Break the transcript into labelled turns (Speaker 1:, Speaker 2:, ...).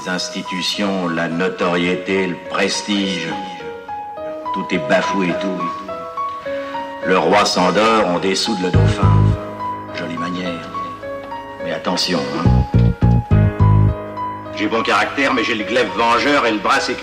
Speaker 1: Les institutions, la notoriété, le prestige, tout est bafoué et tout. Le roi s'endort, on dessoude le dauphin. Jolie manière. Mais attention, hein. J'ai bon caractère, mais j'ai le glaive vengeur et le bras sécu.